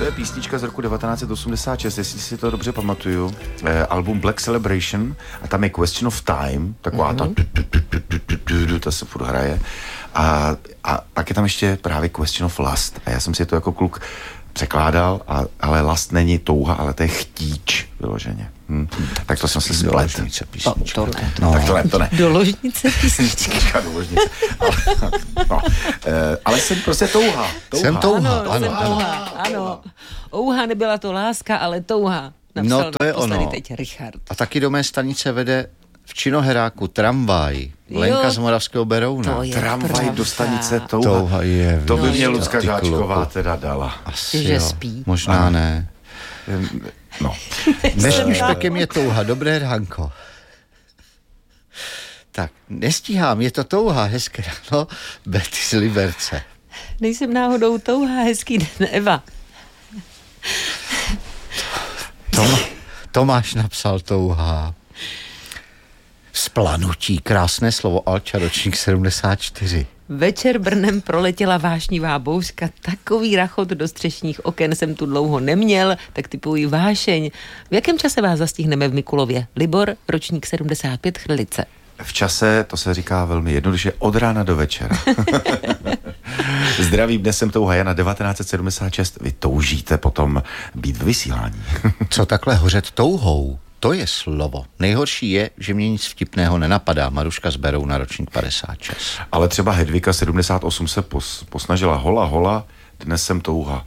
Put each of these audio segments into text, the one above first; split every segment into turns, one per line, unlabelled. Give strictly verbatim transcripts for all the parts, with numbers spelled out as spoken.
To je písnička z roku devatenáct set osmdesát šest, jestli si to dobře pamatuju. Eh, album Black Celebration a tam je Question of Time, taková mm-hmm. ta, ta se furt hraje. A, a pak je tam ještě právě Question of Lust. A já jsem si to jako kluk překládal, a, ale last není touha, ale to je chtíč vyloženě. Hm. Tak to jsem se splet.
Doložnice písnička.
To, to ne.
No. Tak to ne, to ne.
Do ložnice písnička.
Do ložnice. Ale, no. e, ale jsem prostě touha. touha.
Jsem touha,
ano.
ano.
Jsem touha, ano. Ouha, nebyla to láska, ale touha. Napsal
No to je ono.
teď Richard.
A taky do mé stanice vede v Činoheráku tramvaj. Lenka z Moravského Berouna.
Tramvaj do stanice touha.
Touha je.
To by
no,
mě
jo.
Lucka Žáčková teda dala.
Asi
Že
jo.
spí.
Možná
Ano.
ne.
No.
Dnešním špekem je touha. Dobré ránko. Tak, nestíhám, je to touha. Hezké ráno. Betty z Liberce.
Nejsem náhodou touha, hezký den, Eva.
Tom, Tomáš napsal touha. Splanutí, krásné slovo, Alča, ročník sedmdesát čtyři.
Večer Brnem proletěla vášnivá bouřka, takový rachot do střešních oken jsem tu dlouho neměl, tak typuji vášeň. V jakém čase vás zastihneme v Mikulově? Libor, ročník sedmdesát pět, Chrlice.
V čase, to se říká velmi jednoduše, od rána do večera. Zdravím, dnes jsem touha Jana devatenáct set sedmdesát šest. Vy toužíte potom být v vysílání.
Co takhle hořet touhou? To je slovo. Nejhorší je, že mě nic vtipného nenapadá. Maruška z Berouna, ročník padesát šest.
Ale třeba Hedvika sedmdesát osm se pos, posnažila hola, hola, dnes jsem touha.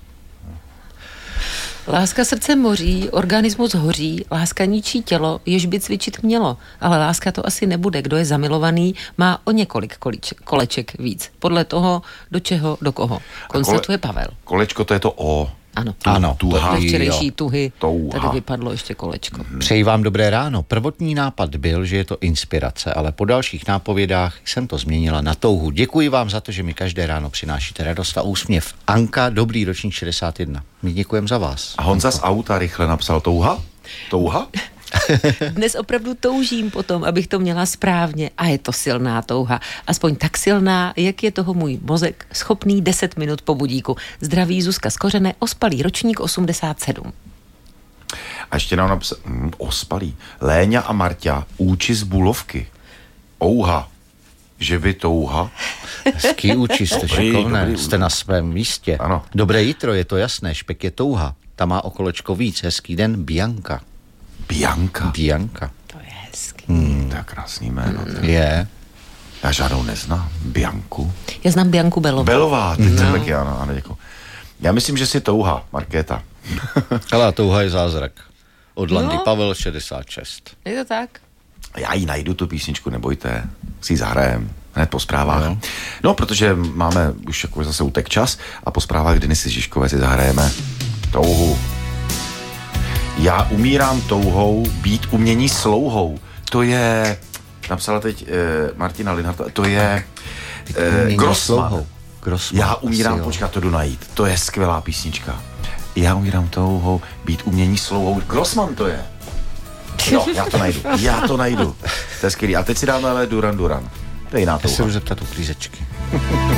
Láska srdce moří, organismus hoří, láska ničí tělo, jež by cvičit mělo. Ale láska to asi nebude. Kdo je zamilovaný, má o několik kolíček, koleček víc. Podle toho, do čeho, do koho. Konstatuje Pavel.
Kolečko, to je to O.
Ano.
Ano,
Tuha.
Podle včerejší tuhy
Touha.
tady vypadlo ještě kolečko.
Přeji vám dobré ráno. Prvotní nápad byl, že je to inspirace, ale po dalších nápovědách jsem to změnila na touhu. Děkuji vám za to, že mi každé ráno přinášíte radost a úsměv. Anka, dobrý ročník šedesát jedna. My děkujeme za vás.
A Honza z auta rychle napsal touha? Touha?
Dnes opravdu toužím potom, abych to měla správně a je to silná touha. Aspoň tak silná, jak je toho můj mozek schopný deset minut po budíku. Zdraví Zuzka z Kořené, ospalý ročník osmdesát sedm.
A ještě nám napsal, hm, ospalý. Léňa a Marťa, úči z Bulovky. Ouha. Že vy touha?
Hezký úči, jste
Dobrý,
šikovné,
dobrý.
jste na svém místě.
Ano.
Dobré jitro, je to jasné, špek je touha. Ta má o kolečko víc, hezký den, Bianka.
Bianka.
Bianka.
To je hezký.
Hmm. To je krásný jméno. Hmm.
Je.
Já žádnou neznám. Bianku.
Já znám Bianku Belovou.
Belová, teď jsem taky, ano, ano, děkuji. Já myslím, že si touha, Markéta.
Ale touha je zázrak. Od Landy
No.
Pavel šedesát šest.
Je to tak?
Já ji najdu, tu písničku, nebojte. Si ji zahrajem hned po zprávách.
No.
No, protože máme už jako zase utek čas a po zprávách Denisy Žižkové si zahrajeme touhu. Já umírám touhou být umění slouhou. To je, napsala teď eh, Martina Linhartová, to je eh, Grossman.
Grossman.
Já umírám,
Asi jo.
počkat, to jdu najít. To je skvělá písnička. Já umírám touhou být umění slouhou. Grossman to je. Jo, já to najdu. Já to najdu. To je skvělý. A teď si dáme ale Duran Duran. To je jiná
Já
touha.
se už zeptat u klízečky.